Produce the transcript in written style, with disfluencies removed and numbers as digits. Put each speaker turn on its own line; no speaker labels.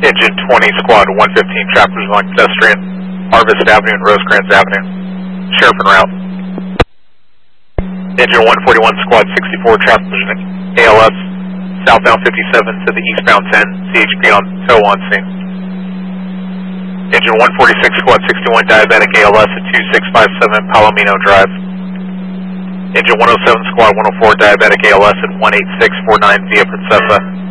Engine 20, Squad 115, traffic going pedestrian, Harvest Avenue and Rosecrans Avenue. Sheriff en route. Engine 141, Squad 64, traffic positioning ALS, southbound 57 to the eastbound 10, CHP on tow on scene. Engine 146, Squad 61, diabetic ALS at 2657 Palomino Drive. Engine 107, Squad 104, diabetic ALS at 18649 Via Princesa.